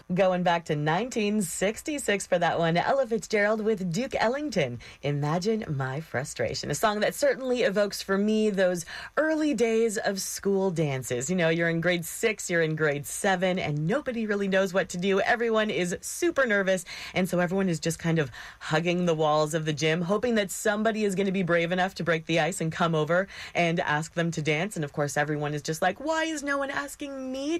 Going back to 1966 for that one, Ella Fitzgerald with Duke Ellington, Imagine My Frustration. A song that certainly evokes for me those early days of school dances. You know, you're in grade 6, you're in grade 7, and nobody really knows what to do. Everyone is super nervous, and so everyone is just kind of hugging the walls of the gym, hoping that somebody is going to be brave enough to break the ice and come over and ask them to dance. And of course, everyone is just like, why is no one asking me